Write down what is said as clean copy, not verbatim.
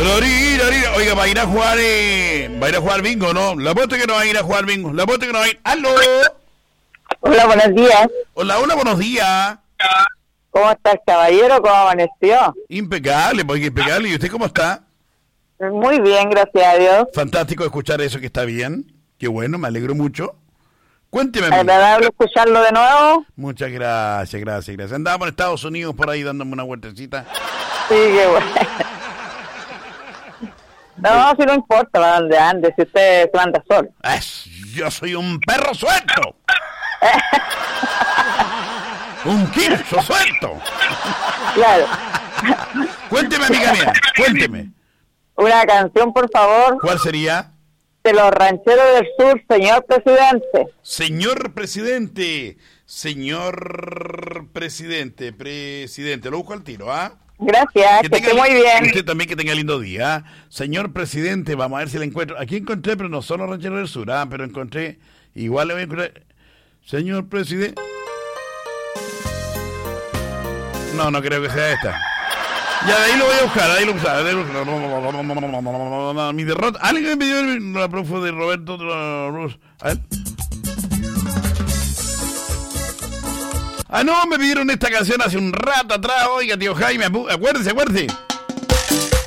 Oiga, va a ir a jugar bingo, ¿no? La apuesto que no va a ir a jugar bingo. La apuesto que no va a ir. ¡Aló! Hola, buenos días. Hola, buenos días. ¿Cómo está el caballero? ¿Cómo amaneció? Impecable, porque impecable. ¿Y usted cómo está? Muy bien, gracias a Dios. Fantástico escuchar eso, que está bien. Qué bueno, me alegro mucho. Cuénteme. Agradable escucharlo de nuevo. Muchas gracias. Andábamos en Estados Unidos por ahí dándome una vueltecita. Sí, qué bueno. No, si no importa para dónde ande, si usted se anda solo. Yo soy un perro suelto. Un quincho suelto. Claro. Cuénteme, amiga mía, cuénteme. Una canción, por favor. ¿Cuál sería? De los rancheros del sur, señor presidente. Presidente, lo busco al tiro, ¿ah? Gracias, que esté muy bien. Usted también, que tenga lindo día. Señor presidente, vamos a ver si la encuentro. Aquí encontré, pero no son los rancheros del sur, pero encontré, igual le voy a encontrar. Señor presidente. No creo que sea esta. Ya, de ahí lo voy a buscar, Mi derrota. Alguien me dio la profe de Roberto. A ver. No, me pidieron esta canción hace un rato atrás. Oiga, tío Jaime, acuérdese.